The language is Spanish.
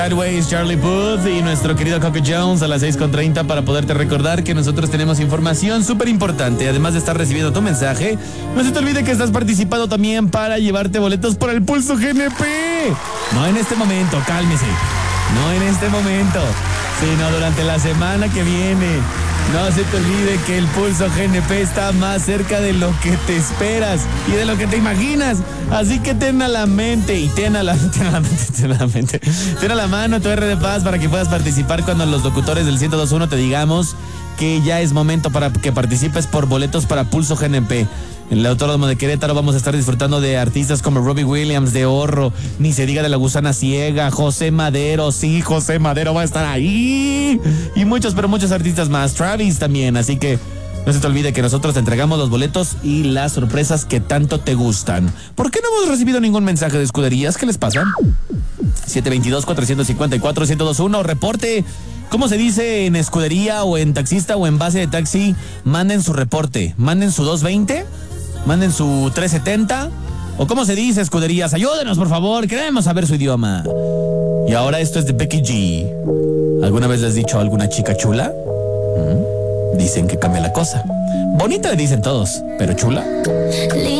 Sideways, Charlie Puth y nuestro querido Coco Jones a las 6:30 para poderte recordar que nosotros tenemos información súper importante. Además de estar recibiendo tu mensaje, no se te olvide que estás participando también para llevarte boletos por el Pulso GNP. No en este momento, cálmese. No en este momento, sino durante la semana que viene. No se te olvide que el Pulso GNP está más cerca de lo que te esperas y de lo que te imaginas. Así que ten a la mente y ten a la mano tu R de Paz para que puedas participar cuando los locutores del 102.1 te digamos que ya es momento para que participes por boletos para Pulso GNP. En el Autódromo de Querétaro vamos a estar disfrutando de artistas como Robbie Williams, de Horro, ni se diga de La Gusana Ciega, José Madero, sí, José Madero va a estar ahí. Y muchos, pero muchos artistas más, Travis también, así que no se te olvide que nosotros te entregamos los boletos y las sorpresas que tanto te gustan. ¿Por qué no hemos recibido ningún mensaje de escuderías? ¿Qué les pasa? 722-454-1021, reporte. ¿Cómo se dice en escudería o en taxista o en base de taxi? Manden su reporte, manden su 220, manden su 370. ¿O cómo se dice, escuderías? Ayúdenos, por favor, queremos saber su idioma. Y ahora esto es de Becky G. ¿Alguna vez les has dicho a alguna chica chula? Dicen que cambia la cosa. Bonita le dicen todos, pero chula.